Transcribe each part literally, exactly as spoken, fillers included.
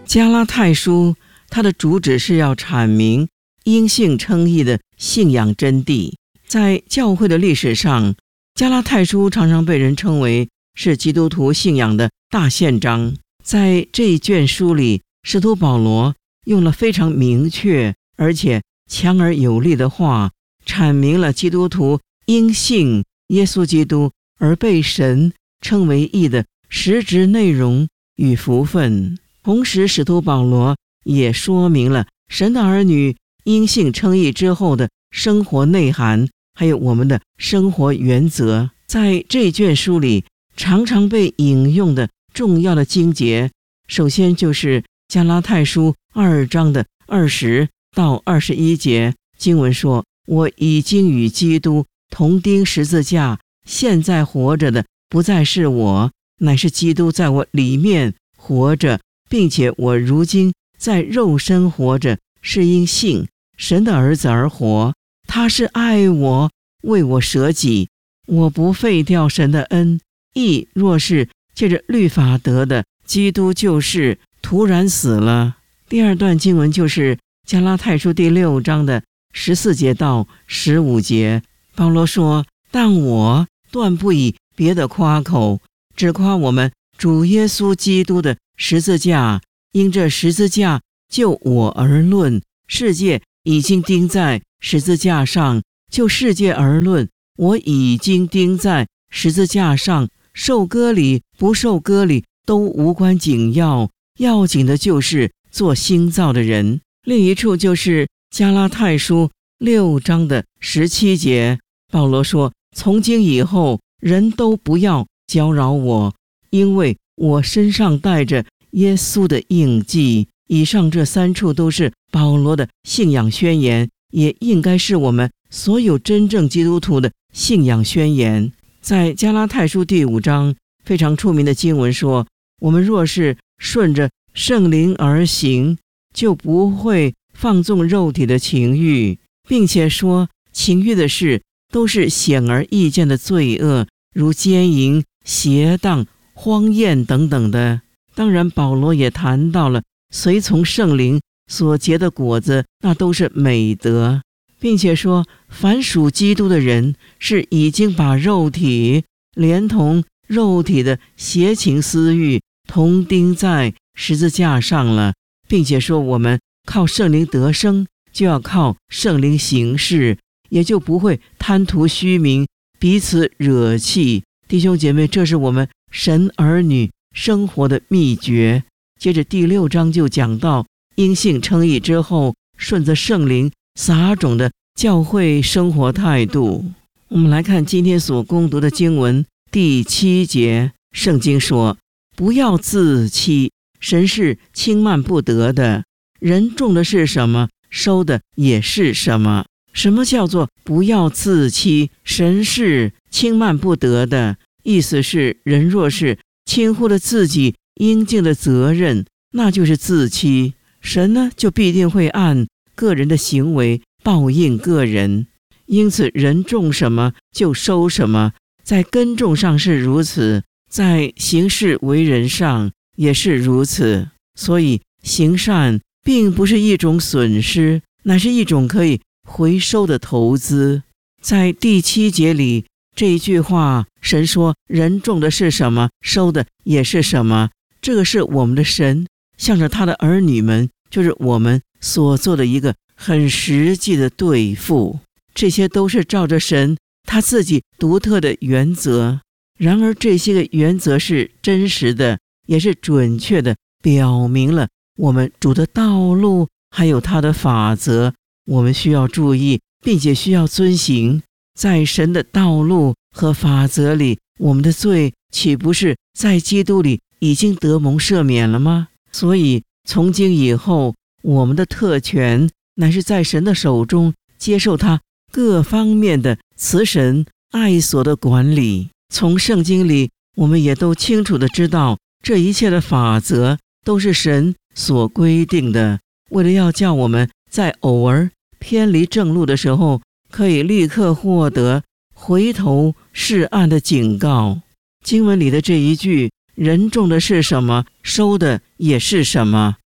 加拉太书它的主旨是要阐明因信称义的信仰真谛。在教会的历史上，加拉太书常常被人称为是基督徒信仰的大宪章。在这一卷书里，使徒保罗用了非常明确而且强而有力的话，阐明了基督徒因信耶稣基督而被神称为义的实质内容与福分。同时，使徒保罗也说明了神的儿女因信称义之后的生活内涵，还有我们的生活原则。在这卷书里常常被引用的重要的经节，首先就是加拉太书二章的二十到二十一节，经文说：我已经与基督同钉十字架，现在活着的不再是我，乃是基督在我里面活着，并且我如今在肉身活着，是因信神的儿子而活。他是爱我，为我舍己。我不废掉神的恩，义若是借着律法得的，基督就是突然死了。第二段经文就是加拉太书第六章的十四节到十五节，保罗说：但我断不以别的夸口，只夸我们主耶稣基督的十字架，因这十字架就我而论，世界已经钉在十字架上；就世界而论，我已经钉在十字架上，受割礼不受割礼都无关紧要，要紧的就是做新造的人。另一处就是加拉太书六章的十七节，保罗说：从今以后，人都不要搅扰我，因为我身上带着耶稣的印记。以上这三处都是保罗的信仰宣言，也应该是我们所有真正基督徒的信仰宣言。在加拉太书第五章非常出名的经文说：我们若是顺着圣灵而行，就不会放纵肉体的情欲，并且说情欲的事都是显而易见的罪恶，如奸淫、邪荡、荒宴等等的。当然，保罗也谈到了随从圣灵所结的果子，那都是美德，并且说凡属基督的人是已经把肉体连同肉体的邪情私欲同钉在十字架上了，并且说我们靠圣灵得生，就要靠圣灵行事，也就不会贪图虚名，彼此惹气。弟兄姐妹，这是我们神儿女生活的秘诀。接着第六章就讲到因信称义之后，顺着圣灵撒种的教会生活态度。我们来看今天所攻读的经文第七节，圣经说：不要自欺，神是轻慢不得的，人种的是什么，收的也是什么。什么叫做不要自欺？神是轻慢不得的，意思是人若是轻忽了自己应尽的责任，那就是自欺。神呢，就必定会按个人的行为报应个人。因此人种什么就收什么，在耕种上是如此，在行事为人上也是如此。所以行善并不是一种损失，乃是一种可以回收的投资。在第七节里这一句话，神说人种的是什么，收的也是什么。这个是我们的神向着他的儿女们，就是我们所做的一个很实际的对付。这些都是照着神他自己独特的原则，然而这些个原则是真实的，也是准确的表明了我们主的道路还有他的法则，我们需要注意并且需要遵行。在神的道路和法则里，我们的罪岂不是在基督里已经得蒙赦免了吗？所以从今以后，我们的特权乃是在神的手中，接受他各方面的慈神爱所的管理。从圣经里我们也都清楚地知道，这一切的法则都是神所规定的，为了要叫我们在偶尔偏离正路的时候，可以立刻获得回头是岸的警告。经文里的这一句，人种的是什么，收的也是什么，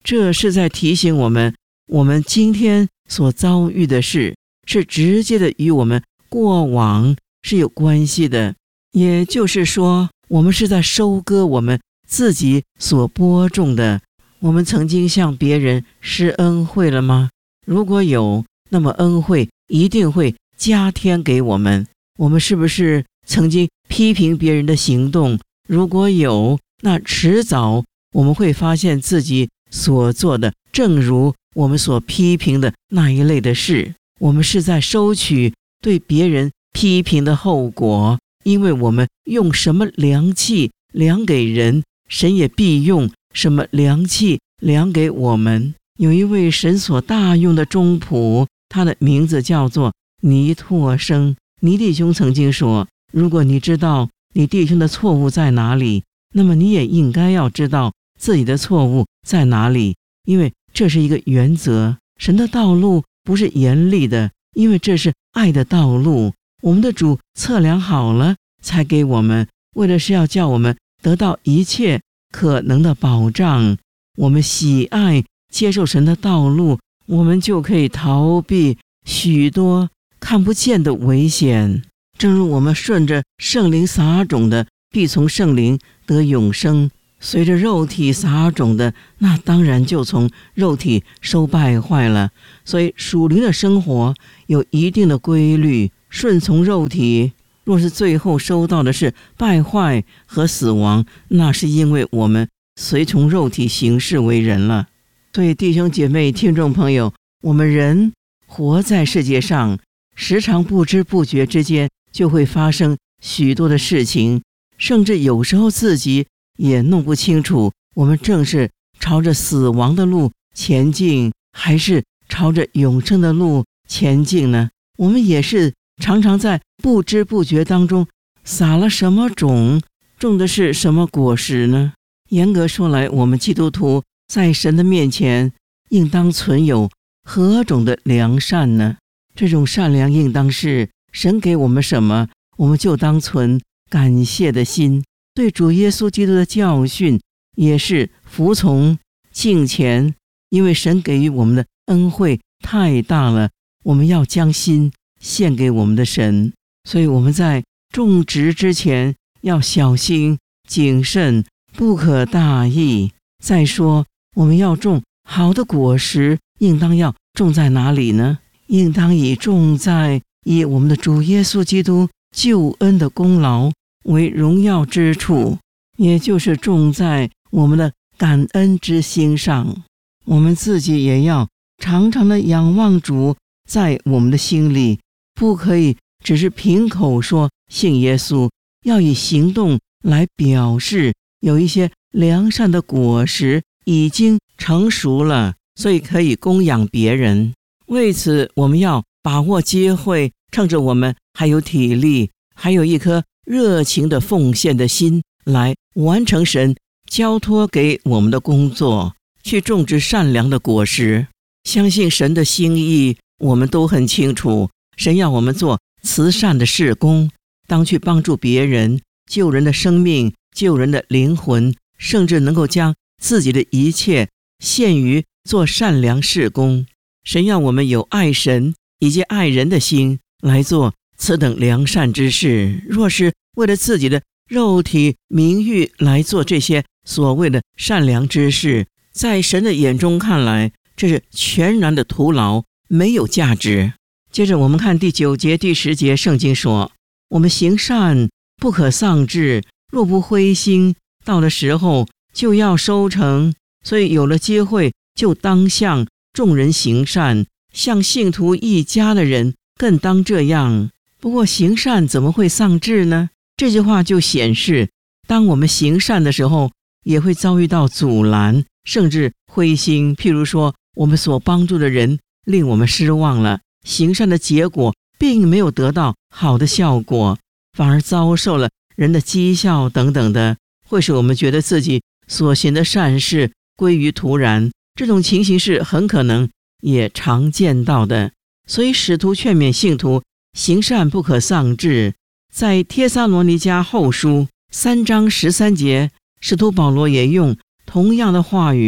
这是在提醒我们，我们今天所遭遇的事是直接的与我们过往是有关系的。也就是说，我们是在收割我们自己所播种的。我们曾经向别人施恩惠了吗？如果有，那么恩惠一定会加添给我们。我们是不是曾经批评别人的行动？如果有，那迟早我们会发现自己所做的正如我们所批评的那一类的事。我们是在收取对别人批评的后果，因为我们用什么量器量给人，神也必用什么量器量给我们。有一位神所大用的中仆，他的名字叫做尼拓生。尼弟兄曾经说，如果你知道你弟兄的错误在哪里，那么你也应该要知道自己的错误在哪里，因为这是一个原则。神的道路不是严厉的，因为这是爱的道路。我们的主测量好了才给我们，为的是要叫我们得到一切可能的保障。我们喜爱接受神的道路，我们就可以逃避许多看不见的危险。正如我们顺着圣灵撒种的，必从圣灵得永生；随着肉体撒种的，那当然就从肉体收败坏了。所以属灵的生活有一定的规律，顺从肉体，若是最后收到的是败坏和死亡，那是因为我们随从肉体行事为人了。所以弟兄姐妹听众朋友，我们人活在世界上，时常不知不觉之间就会发生许多的事情，甚至有时候自己也弄不清楚，我们正是朝着死亡的路前进，还是朝着永生的路前进呢？我们也是常常在不知不觉当中撒了什么种，种的是什么果实呢？严格说来，我们基督徒在神的面前应当存有何种的良善呢？这种善良应当是神给我们什么，我们就当存感谢的心。对主耶稣基督的教训也是服从敬虔，因为神给予我们的恩惠太大了，我们要将心献给我们的神。所以我们在种植之前要小心谨慎，不可大意。再说我们要种好的果实，应当要种在哪里呢？应当以种在以我们的主耶稣基督救恩的功劳为荣耀之处，也就是种在我们的感恩之心上。我们自己也要常常的仰望主在我们的心里，不可以只是凭口说信耶稣，要以行动来表示有一些良善的果实已经成熟了，所以可以供养别人。为此我们要把握机会，趁着我们还有体力，还有一颗热情的奉献的心，来完成神交托给我们的工作，去种植善良的果实。相信神的心意我们都很清楚，神要我们做慈善的事工，当去帮助别人，救人的生命，救人的灵魂，甚至能够将自己的一切献于做善良事工。神要我们有爱神以及爱人的心来做此等良善之事。若是为了自己的肉体名誉来做这些所谓的善良之事，在神的眼中看来，这是全然的徒劳，没有价值。接着我们看第九节第十节，圣经说，我们行善不可丧志，若不灰心，到了时候就要收成。所以有了机会就当向众人行善，向信徒一家的人更当这样。不过行善怎么会丧志呢？这句话就显示，当我们行善的时候，也会遭遇到阻拦，甚至灰心。譬如说，我们所帮助的人令我们失望了，行善的结果并没有得到好的效果，反而遭受了人的讥笑等等的，会使我们觉得自己所行的善事归于突然。这种情形是很可能也常见到的。所以使徒劝勉信徒行善不可丧志。在帖撒罗尼迦后书三章十三节，使徒保罗也用同样的话语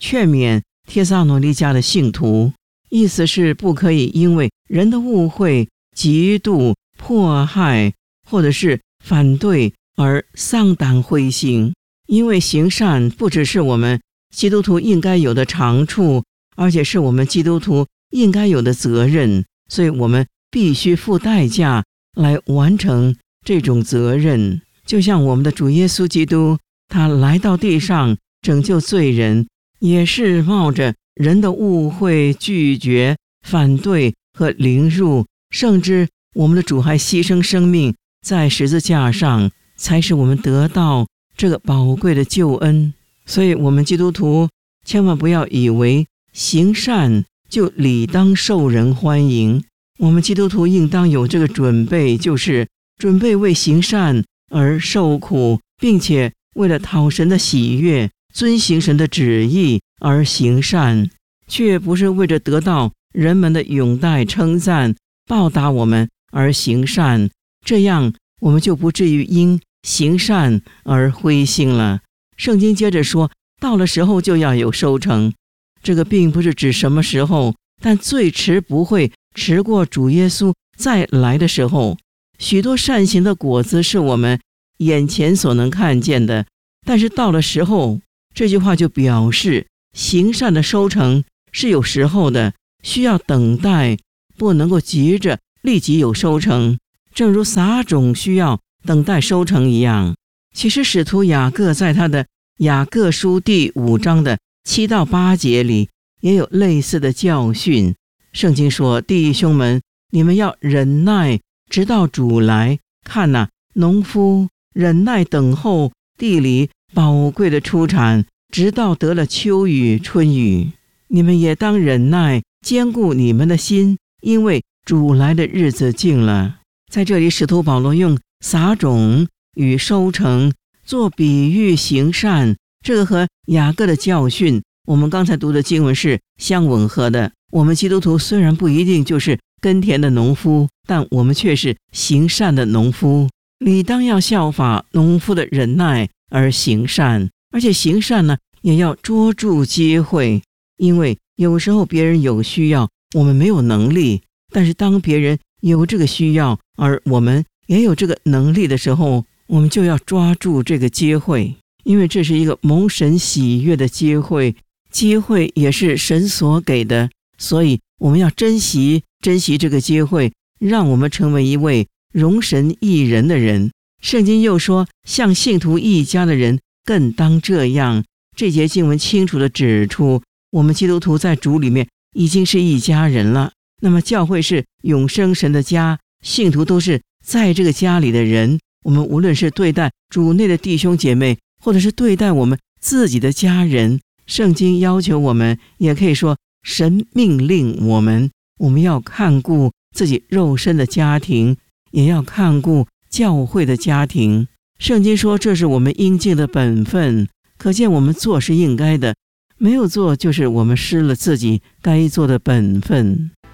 劝勉帖撒罗尼迦的信徒，意思是不可以因为人的误会、嫉妒、迫害或者是反对而丧胆灰心。因为行善不只是我们基督徒应该有的长处，而且是我们基督徒应该有的责任，所以我们必须付代价来完成这种责任。就像我们的主耶稣基督，他来到地上拯救罪人，也是冒着人的误会、拒绝、反对和凌辱，甚至我们的主还牺牲生命在十字架上，才使我们得到这个宝贵的救恩。所以我们基督徒千万不要以为行善就理当受人欢迎，我们基督徒应当有这个准备，就是准备为行善而受苦，并且为了讨神的喜悦，遵行神的旨意而行善，却不是为着得到人们的拥戴称赞报答我们而行善，这样我们就不至于因行善而灰心了。圣经接着说，到了时候就要有收成。这个并不是指什么时候，但最迟不会迟过主耶稣再来的时候。许多善行的果子是我们眼前所能看见的，但是到了时候，这句话就表示行善的收成是有时候的，需要等待，不能够急着立即有收成，正如撒种需要等待收成一样。其实使徒雅各在他的雅各书第五章的七到八节里也有类似的教训。圣经说，弟兄们，你们要忍耐，直到主来。看哪、啊，农夫忍耐等候地里宝贵的出产，直到得了秋雨春雨。你们也当忍耐，坚固你们的心，因为主来的日子近了。在这里，使徒保罗用撒种与收成做比喻行善，这个和雅各的教训我们刚才读的经文是相吻合的。我们基督徒虽然不一定就是耕田的农夫，但我们却是行善的农夫，理当要效法农夫的忍耐而行善。而且行善呢，也要捉住机会，因为有时候别人有需要，我们没有能力，但是当别人有这个需要，而我们也有这个能力的时候，我们就要抓住这个机会，因为这是一个蒙神喜悦的机会，机会也是神所给的，所以我们要珍惜珍惜这个机会，让我们成为一位荣神益人的人。圣经又说，像信徒一家的人更当这样。这节经文清楚地指出，我们基督徒在主里面已经是一家人了。那么教会是永生神的家，信徒都是在这个家里的人。我们无论是对待主内的弟兄姐妹，或者是对待我们自己的家人，圣经要求我们，也可以说神命令我们，我们要看顾自己肉身的家庭，也要看顾教会的家庭。圣经说这是我们应尽的本分，可见我们做是应该的，没有做就是我们失了自己该做的本分。